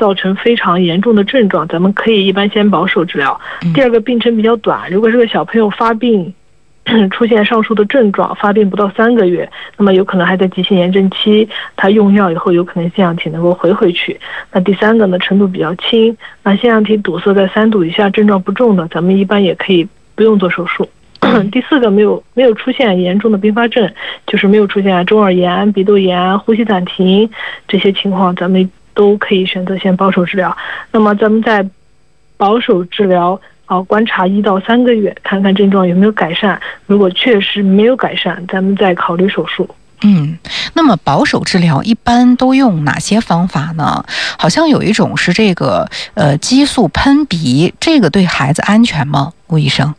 造成非常严重的症状，咱们可以一般先保守治疗。第二个，病程比较短，如果这个小朋友发病出现上述的症状，发病不到3个月，那么有可能还在急性炎症期，他用药以后有可能腺样体能够回去。那第三个呢，程度比较轻，那腺样体堵塞在3度以下，症状不重的，咱们一般也可以不用做手术。第四个，没有出现严重的并发症，就是没有出现中耳炎、鼻窦炎、呼吸暂停这些情况，咱们都可以选择先保守治疗。那么咱们在保守治疗观察1到3个月，看看症状有没有改善。如果确实没有改善，咱们再考虑手术。 那么保守治疗一般都用哪些方法呢？好像有一种是这个激素喷鼻，这个对孩子安全吗？吴医生？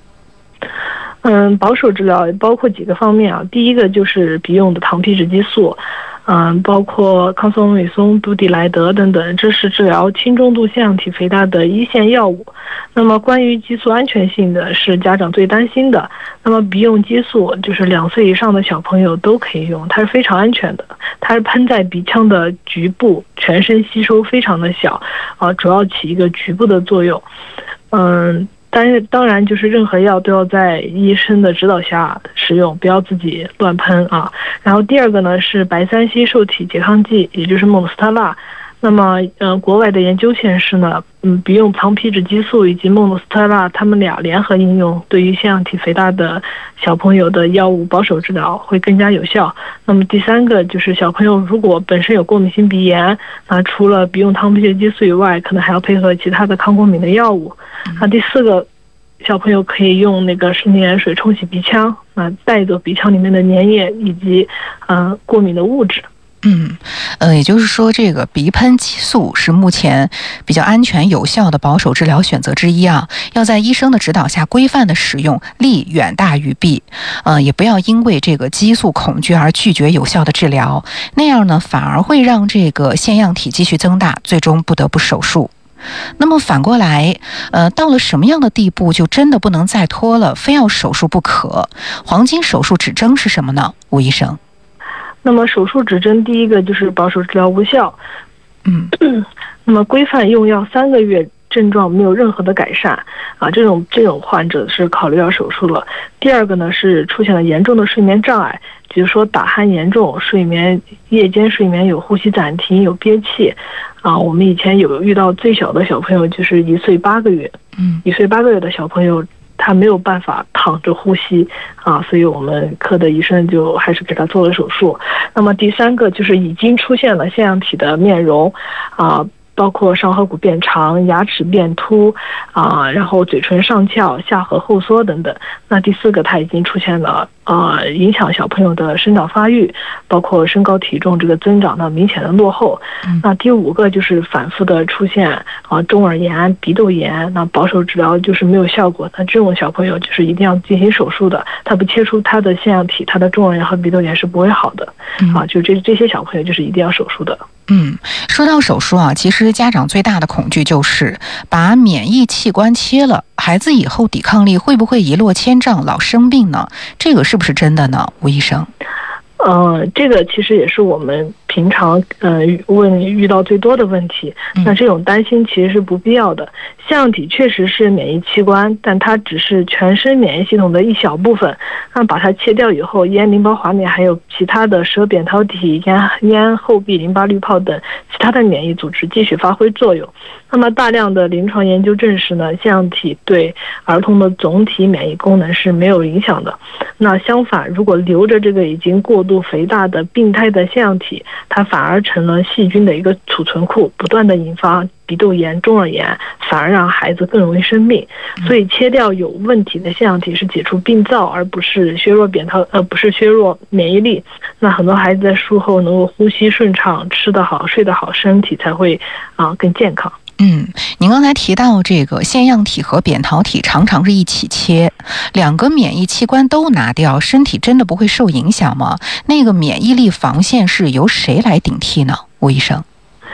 保守治疗包括几个方面啊。第一个就是鼻用的糖皮质激素，包括康松美松、布地莱德等等，这是治疗轻中度腺样体肥大的1线药物。那么关于激素安全性的是家长最担心的。那么鼻用激素就是2岁以上的小朋友都可以用，它是非常安全的，它是喷在鼻腔的局部，全身吸收非常的小，主要起一个局部的作用。当然就是任何药都要在医生的指导下使用，不要自己乱喷啊。然后第二个呢是白3烯受体拮抗剂，也就是莫鲁斯特钠。那么国外的研究显示呢，鼻用糖皮质激素以及莫鲁斯特钠，它们俩联合应用对于腺样体肥大的小朋友的药物保守治疗会更加有效。那么第三个就是小朋友如果本身有过敏性鼻炎，那除了鼻用糖皮质激素以外，可能还要配合其他的抗过敏的药物。那第四个，小朋友可以用那个生理盐水冲洗鼻腔，带走鼻腔里面的粘液以及过敏的物质。 也就是说，这个鼻喷激素是目前比较安全有效的保守治疗选择之一啊，要在医生的指导下规范的使用，利远大于弊。也不要因为这个激素恐惧而拒绝有效的治疗，那样呢反而会让这个腺样体继续增大，最终不得不手术。那么反过来，到了什么样的地步就真的不能再拖了，非要手术不可？黄金手术指征是什么呢？吴医生？ 那么手术指征第一个就是保守治疗无效，那么规范用药3个月，症状没有任何的改善这种患者是考虑要手术了。第二个呢是出现了严重的睡眠障碍，比如说打鼾严重，夜间睡眠有呼吸暂停，有憋气我们以前有遇到最小的小朋友就是1岁8个月，1岁8个月的小朋友他没有办法躺着呼吸所以我们科的医生就还是给他做了手术。那么第三个就是已经出现了腺样体的面容包括上颌骨变长、牙齿变凸然后嘴唇上翘、下颌后缩等等。那第四个，它已经出现了影响小朋友的生长发育，包括身高体重这个增长的明显的落后。那第5个就是反复的出现中耳炎、鼻窦炎，那保守治疗就是没有效果，那这种小朋友就是一定要进行手术的，他不切除他的腺样体，他的中耳炎和鼻窦炎是不会好的就这些小朋友就是一定要手术的。 说到手术其实家长最大的恐惧就是把免疫器官切了，孩子以后抵抗力会不会一落千丈，老生病呢？这个是不是真的呢，吴医生？ 这个其实也是我们平常遇到最多的问题。那这种担心其实是不必要的。腺样体确实是免疫器官，但它只是全身免疫系统的一小部分。那把它切掉以后，咽淋巴滑黏还有其他的舌扁桃体、咽后壁淋巴滤泡等其他的免疫组织继续发挥作用。那么大量的临床研究证实呢，腺样体对儿童的总体免疫功能是没有影响的。那相反，如果留着这个已经过度肥大的病态的腺样体，它反而成了细菌的一个储存库，不断的引发鼻窦炎、中耳炎，反而让孩子更容易生病。所以切掉有问题的腺样体是解除病灶，而不是削弱不是削弱免疫力。那很多孩子在术后能够呼吸顺畅、吃得好、睡得好，身体才会更健康。 您刚才提到这个腺样体和扁桃体常常是一起切，2个免疫器官都拿掉，身体真的不会受影响吗？那个免疫力防线是由谁来顶替呢？吴医生？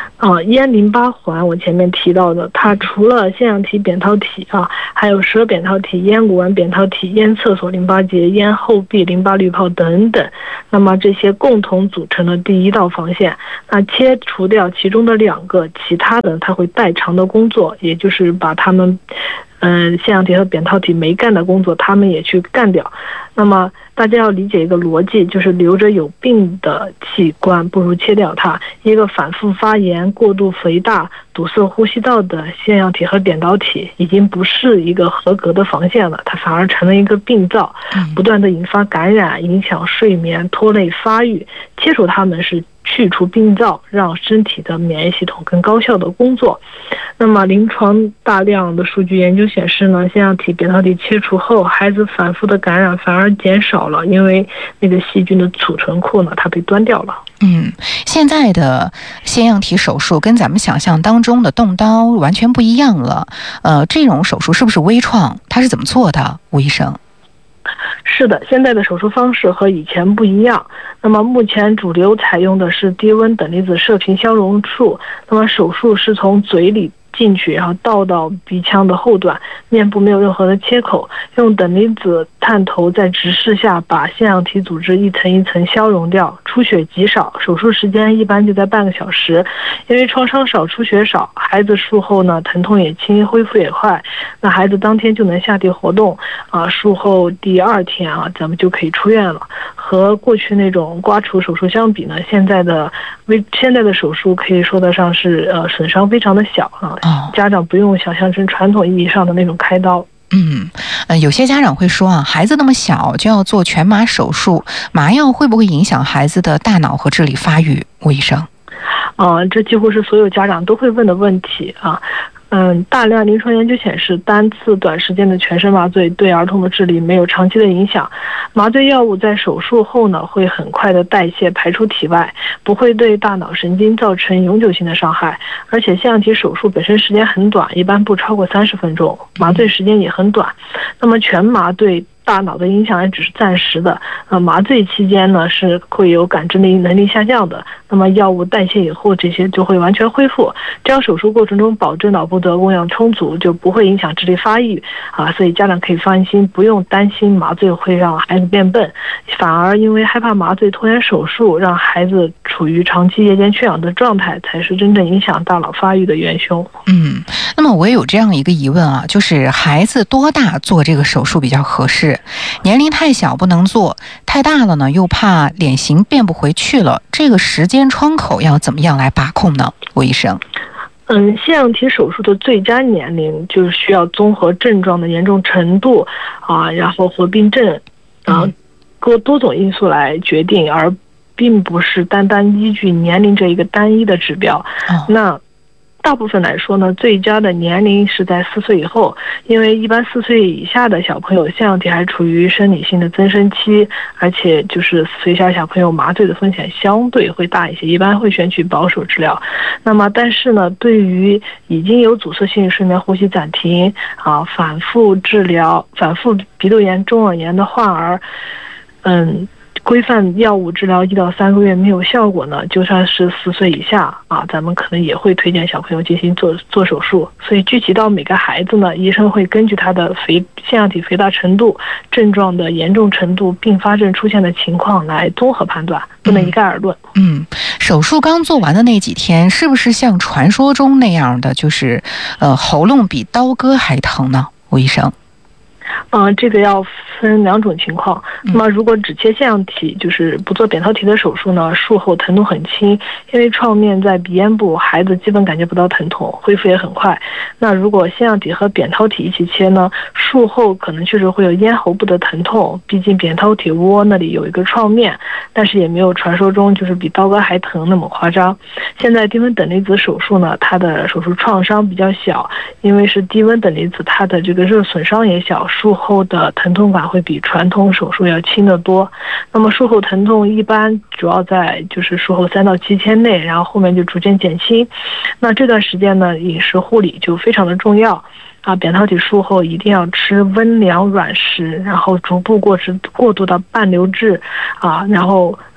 咽淋巴环我前面提到的，它除了腺样体扁桃体还有舌扁桃体、咽骨丸扁桃体、咽厕所淋巴结、咽后壁淋巴滤泡等等，那么这些共同组成的第一道防线。那切除掉其中的2个，其他的它会代偿的工作，也就是把它们腺样体和扁桃体没干的工作，他们也去干掉。那么大家要理解一个逻辑，就是留着有病的器官不如切掉它。一个反复发炎、过度肥大、堵塞呼吸道的腺样体和扁桃体已经不是一个合格的防线了，它反而成了一个病灶，不断的引发感染，影响睡眠，拖累发育。切除它们是去除病灶，让身体的免疫系统更高效的工作。那么临床大量的数据研究显示呢，腺样体扁桃体切除后，孩子反复的感染反而减少了，因为那个细菌的储存库呢，它被端掉了。 现在的腺样体手术跟咱们想象当中的动刀完全不一样了。这种手术是不是微创？它是怎么做的，吴医生？ 是的，现在的手术方式和以前不一样。那么目前主流采用的是低温等离子射频消融术。那么手术是从嘴里进去，然后倒到鼻腔的后段，面部没有任何的切口，用等离子探头在直视下把腺样体组织一层一层消融掉，出血极少，手术时间一般就在半个小时。因为创伤少、出血少，孩子术后呢疼痛也轻，恢复也快，那孩子当天就能下地活动术后第2天咱们就可以出院了。和过去那种刮除手术相比呢，现在的手术可以说得上是损伤非常的小家长不用想象成传统意义上的那种开刀。 有些家长会说孩子那么小就要做全麻手术，麻药会不会影响孩子的大脑和智力发育？吴医生。 这几乎是所有家长都会问的问题大量临床研究显示，单次短时间的全身麻醉对儿童的智力没有长期的影响。麻醉药物在手术后呢，会很快的代谢排出体外，不会对大脑神经造成永久性的伤害。而且腺样体手术本身时间很短，一般不超过30分钟，麻醉时间也很短。那么全麻对大脑的影响也只是暂时的，麻醉期间呢是会有感知能力下降的，那么药物代谢以后这些就会完全恢复。这样手术过程中保证脑部的供氧充足，就不会影响智力发育所以家长可以放心，不用担心麻醉会让孩子变笨，反而因为害怕麻醉拖延手术，让孩子处于长期夜间缺氧的状态，才是真正影响大脑发育的元凶。 那么我也有这样一个疑问就是孩子多大做这个手术比较合适？年龄太小不能做，太大了呢又怕脸型变不回去了，这个时间窗口要怎么样来把控呢？吴医生。 腺样体手术的最佳年龄就是需要综合症状的严重程度然后合并症各多种因素来决定，而并不是单单依据年龄这一个单一的指标。那大部分来说呢，最佳的年龄是在4岁以后，因为一般4岁以下的小朋友腺样体还处于生理性的增生期，而且就是4岁以下小朋友麻醉的风险相对会大一些，一般会选取保守治疗。那么但是呢，对于已经有阻塞性睡眠呼吸暂停反复治疗、反复鼻窦炎、中耳炎的患儿，规范药物治疗1到3个月没有效果呢，就算是4岁以下咱们可能也会推荐小朋友进行做手术。所以具体到每个孩子呢，医生会根据他的腺样体肥大程度、症状的严重程度、并发症出现的情况来综合判断，不能一概而论。 手术刚做完的那几天，是不是像传说中那样的，就是喉咙比刀割还疼呢？吴医生。 这个要分2种情况。那么如果只切腺样体，就是不做扁桃体的手术呢，术后疼痛很轻，因为创面在鼻咽部，孩子基本感觉不到疼痛，恢复也很快。那如果腺样体和扁桃体一起切呢，术后可能确实会有咽喉部的疼痛，毕竟扁桃体窝那里有一个创面，但是也没有传说中就是比刀割还疼那么夸张。现在低温等离子手术呢，它的手术创伤比较小，因为是低温等离子，它的这个热损伤也小，术后的疼痛感会比传统手术要轻得多。那么术后疼痛一般主要在就是术后3到7天内，然后后面就逐渐减轻。那这段时间呢，饮食护理就非常的重要扁桃体术后一定要吃温凉软食，然后逐步过渡到半流质然后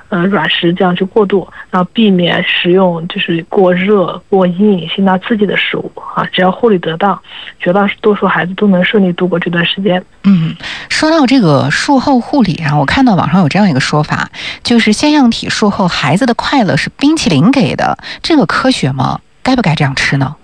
软食这样去过渡，然后避免食用就是过热、过硬、辛辣刺激的食物啊。只要护理得当，绝大多数孩子都能顺利度过这段时间。 说到这个术后护理啊，我看到网上有这样一个说法，就是腺样体术后孩子的快乐是冰淇淋给的，这个科学吗？该不该这样吃呢？